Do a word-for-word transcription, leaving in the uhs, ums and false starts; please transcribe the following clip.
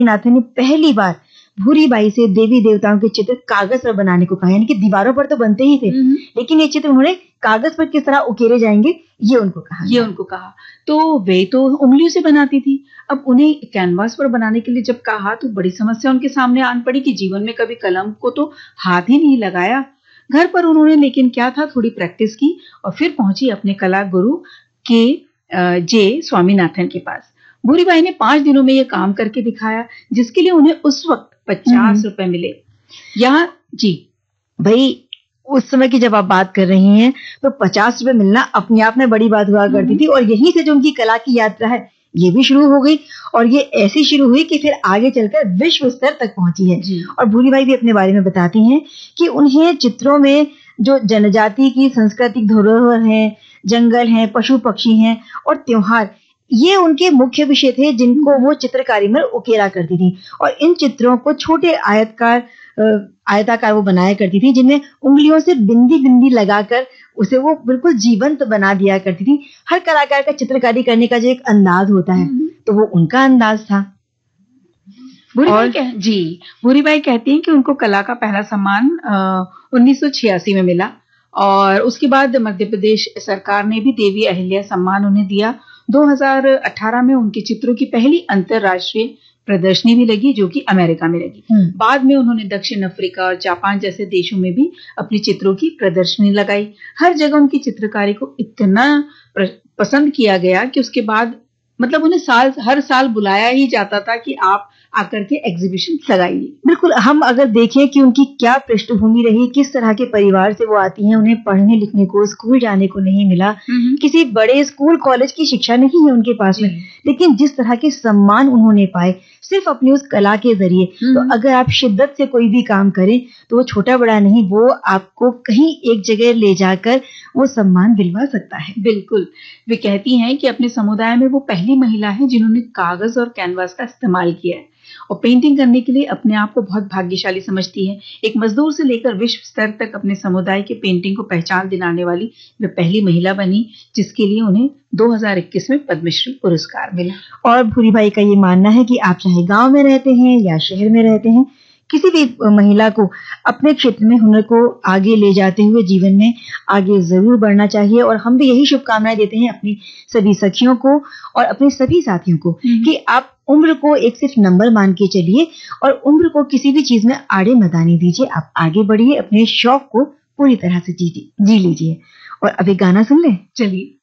Nathan ने पहली बार भूरी बाई से देवी देवताओं के चित्र कागज पर बनाने को कहा, यानी कि दीवारों पर तो बनते ही थे, लेकिन ये चित्र उन्होंने कागज पर किस तरह उकेरे जाएंगे ये उनको कहा ये उनको कहा तो वे तो उंगलियों से बनाती थी। अब उन्हें कैनवास पर बनाने के लिए जब कहा तो बड़ी समस्या उनके सामने आन पड़ी कि जीवन में कभी कलम को तो हाथ ही नहीं लगाया। घर पर उन्होंने लेकिन क्या था, थोड़ी प्रैक्टिस की और फिर पहुंची अपने कला गुरु के जे स्वामीनाथन के पास। भूरीबाई ने पांच दिनों में यह काम करके दिखाया, जिसके लिए उन्हें उस वक्त पचास रुपए मिले। यहाँ जी भाई उस समय की जब आप बात कर रही हैं तो पचास रुपए मिलना अपने आप में बड़ी बात हुआ करती थी, और यहीं से जो उनकी कला की यात्रा है ये भी शुरू हो गई, और ये ऐसी शुरू हुई कि फिर आगे चलकर विश्व स्तर तक पहुंची है। और भूरीबाई भी अपने बारे में बताती हैं कि उन्हें चित्रों में जो जनजाति की सांस्कृतिक धरोहर है, जंगल है, पशु पक्षी हैं और त्योहार, ये उनके मुख्य विषय थे जिनको वो चित्रकारी में उकेरा करती थी। और इन चित्रों को छोटे आयतकार आयताकार वो बनाया करती थी, जिनमें उंगलियों से बिंदी बिंदी लगाकर उसे वो बिल्कुल जीवंत बना दिया करती थी। हर कलाकार का चित्रकारी करने का जो एक अंदाज होता है तो वो उनका अंदाज था। भूरीबाई कह, जी भूरीबाई कहती हैं कि उनको कला का पहला सम्मान उन्नीस सौ छियासी में मिला, और उसके बाद मध्य प्रदेश सरकार ने भी देवी अहिल्या सम्मान उन्हें दिया। दो हज़ार अठारह में उनके चित्रों की पहली अंतरराष्ट्रीय प्रदर्शनी भी लगी, जो कि अमेरिका में लगी। बाद में उन्होंने दक्षिण अफ्रीका और जापान जैसे देशों में भी अपने चित्रों की प्रदर्शनी लगाई। हर जगह उनकी चित्रकारी को इतना पसंद किया गया कि उसके बाद मतलब उन्हें साल हर साल बुलाया ही जाता था कि आप आकर के एग्जीबिशन लगाइए। बिल्कुल, हम अगर देखें कि उनकी क्या पृष्ठभूमि रही, किस तरह के परिवार से वो आती हैं, उन्हें पढ़ने लिखने को, स्कूल जाने को नहीं मिला, किसी बड़े स्कूल कॉलेज की शिक्षा नहीं है उनके पास में, लेकिन जिस तरह के सम्मान उन्होंने पाए सिर्फ अपनी उस कला के जरिए, तो अगर आप शिद्दत से कोई भी काम करें तो वो छोटा बड़ा नहीं, वो आपको कहीं एक जगह ले जाकर वो सम्मान दिलवा सकता है। बिल्कुल, वे कहती हैं कि अपने समुदाय में वो पहली महिला है जिन्होंने कागज और कैनवास का इस्तेमाल किया है, और पेंटिंग करने के लिए अपने आप को बहुत भाग्यशाली समझती है। एक मजदूर से लेकर विश्व स्तर तक अपने समुदाय के पेंटिंग को पहचान दिलाने वाली वे पहली महिला बनी, जिसके लिए उन्हें दो हज़ार इक्कीस में पद्मश्री पुरस्कार मिला। और भूरीबाई का ये मानना है कि आप चाहे गांव में रहते हैं या शहर में रहते हैं, किसी भी महिला को अपने क्षेत्र में हुनर को आगे ले जाते हुए जीवन में आगे जरूर बढ़ना चाहिए। और हम भी यही शुभकामनाएं देते हैं अपनी सभी सखियों को और अपने सभी साथियों को कि आप उम्र को एक सिर्फ नंबर मान के चलिए और उम्र को किसी भी चीज में आड़े मत आने दीजिए। आप आगे बढ़िए, अपने शौक को पूरी तरह से जी जी लीजिए। और अभी गाना सुन ले, चलिए।